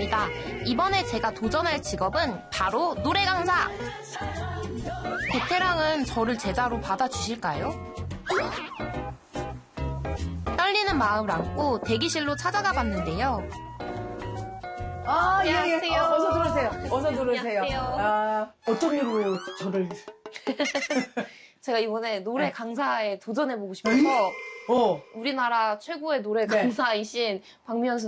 반갑습니다. 이번에 제가 도전할 직업은 바로 노래 강사. 베테랑은 저를 제자로 받아주실까요? 떨리는 마음을 안고 대기실로 찾아가 봤는데요. 안녕하세요. 예. 어서 들어오세요. 어서 들어오세요. 안녕하세요. 어떤 일로 저를. 제가 이번에 노래 네. 강사에 도전해보고 싶어서 어. 우리나라 최고의 노래 네. 강사이신 박미연